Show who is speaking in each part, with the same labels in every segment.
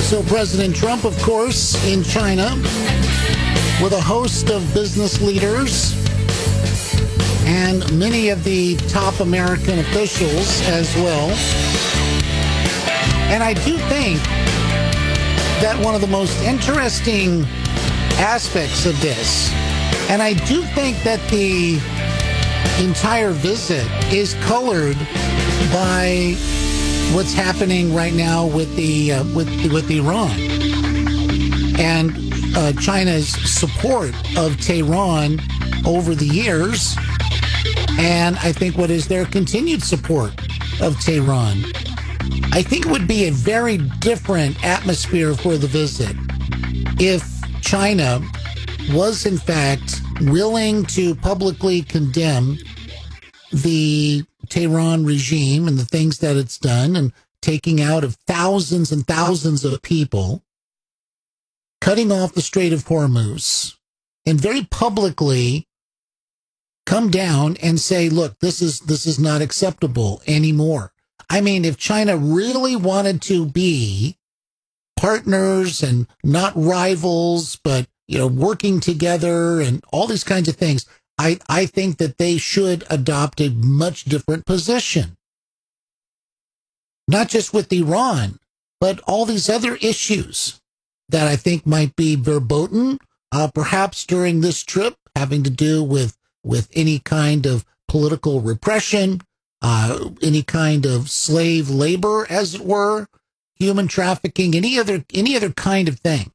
Speaker 1: So President Trump, of course, in China with a host of business leaders and many of the top American officials as well. And I do think that one of the most interesting aspects of this, and I do think that the entire visit is colored by what's happening right now with the with Iran and China's support of Tehran over the years, and I think what is their continued support of Tehran. I think it would be a very different atmosphere for the visit if China was in fact willing to publicly condemn the Tehran regime and the things that it's done, and taking out of thousands and thousands of people, cutting off the Strait of Hormuz, and very publicly come down and say, look, this is not acceptable anymore. I mean, if China really wanted to be partners and not rivals, but, working together and all these kinds of things, I think that they should adopt a much different position. Not just with Iran, but all these other issues that I think might be verboten, perhaps during this trip, having to do with any kind of political repression, any kind of slave labor, as it were, human trafficking, any other kind of thing.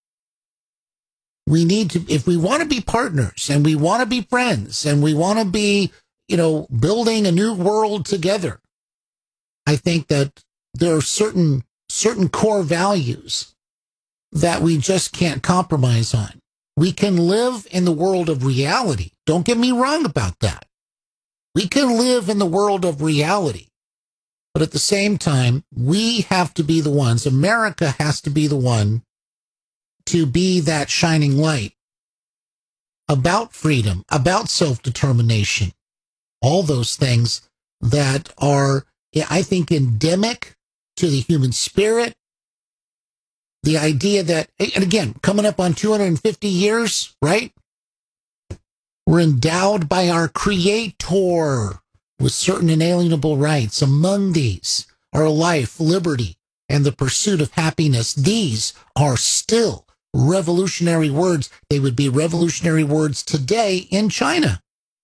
Speaker 1: We need to, if we want to be partners and we want to be friends and we want to be, building a new world together, I think that there are certain core values that we just can't compromise on. We can live in the world of reality. Don't get me wrong about that. We can live in the world of reality. But at the same time, we have to be the ones, America has to be the one to be that shining light about freedom, about self-determination, all those things that are, I think, endemic to the human spirit. The idea that, and again, coming up on 250 years, right? We're endowed by our Creator with certain inalienable rights. Among these are life, liberty, and the pursuit of happiness. These are still revolutionary words. They would be revolutionary words today in China.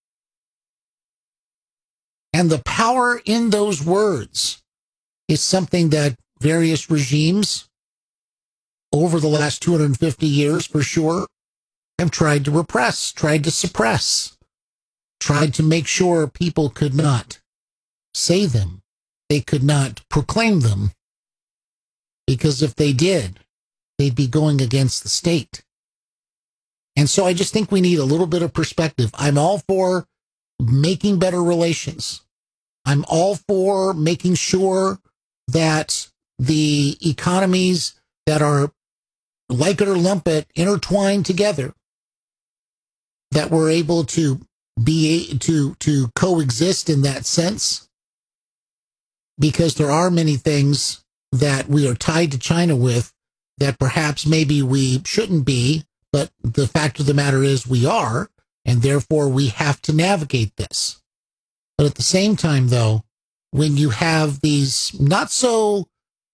Speaker 1: And the power in those words is something that various regimes over the last 250 years, for sure, have tried to repress, tried to suppress, tried to make sure people could not say them. They could not proclaim them, because if they did, they'd be going against the state. And so I just think we need a little bit of perspective. I'm all for making better relations. I'm all for making sure that the economies that are, like it or lump it, intertwined together, that we're able to to coexist in that sense, because there are many things that we are tied to China with that perhaps maybe we shouldn't be, but the fact of the matter is we are, and therefore we have to navigate this. But at the same time, though, when you have these not so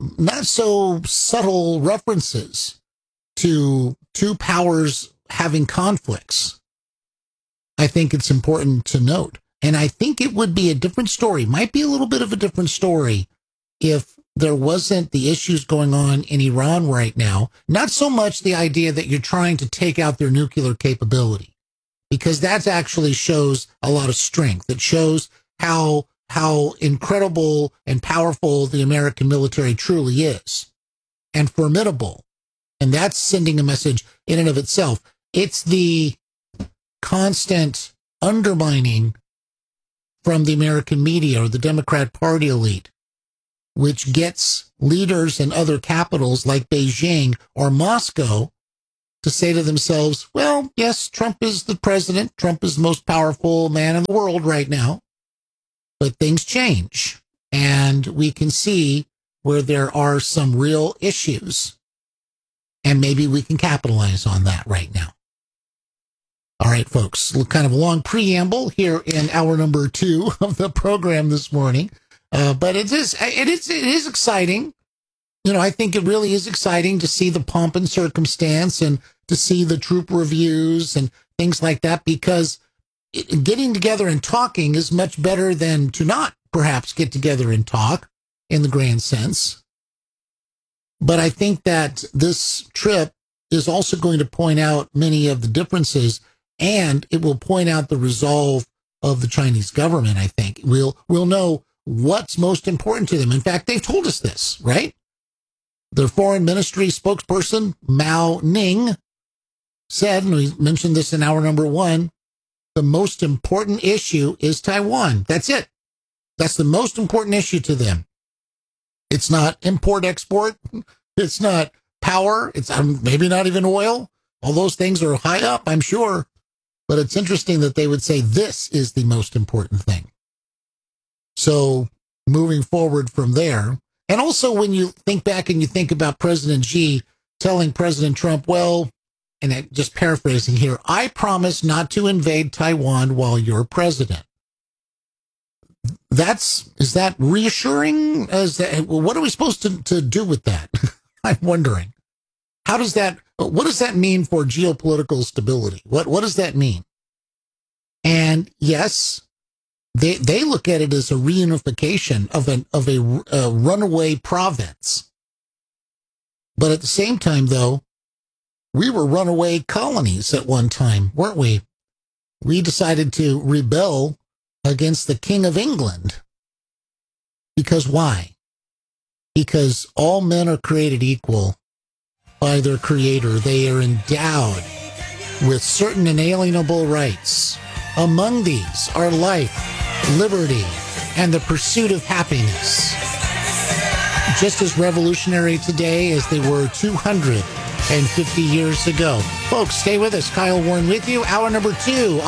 Speaker 1: subtle references to two powers having conflicts, I think it's important to note. And I think it would be a different story, might be a little bit of a different story, if there wasn't the issues going on in Iran right now. Not so much the idea that you're trying to take out their nuclear capability, because that actually shows a lot of strength. It shows how incredible and powerful the American military truly is, and formidable. And that's sending a message in and of itself. It's the constant undermining from the American media or the Democrat Party elite, which gets leaders in other capitals like Beijing or Moscow to say to themselves, well, yes, Trump is the president. Trump is the most powerful man in the world right now. But things change. And we can see where there are some real issues And maybe we can capitalize on that right now. All right, folks, kind of a long preamble here in hour number 2 of the program this morning. But it is exciting. You know, I think it really is exciting to see the pomp and circumstance and to see the troop reviews and things like that, because getting together and talking is much better than to not perhaps get together and talk in the grand sense. But I think that this trip is also going to point out many of the differences, and it will point out the resolve of the Chinese government, I think. We'll know what's most important to them. In fact, they've told us this, right? Their foreign ministry spokesperson, Mao Ning, said, and we mentioned this in hour number 1, the most important issue is Taiwan. That's it. That's the most important issue to them. It's not import-export. It's not power. It's maybe not even oil. All those things are high up, I'm sure. But it's interesting that they would say this is the most important thing. So moving forward from there, and also when you think back and you think about President Xi telling President Trump, well, and just paraphrasing here, I promise not to invade Taiwan while you're president. Is that reassuring? What are we supposed to do with that? I'm wondering. What does that mean for geopolitical stability? What does that mean? And yes, they look at it as a reunification of a runaway province. But at the same time, though, we were runaway colonies at one time, weren't we? We decided to rebel against the King of England. Because why? Because all men are created equal by their Creator. They are endowed with certain inalienable rights. Among these are life, liberty, and the pursuit of happiness. Just as revolutionary today as they were 250 years ago. Folks, stay with us. Kyle Warren with you. Hour number 2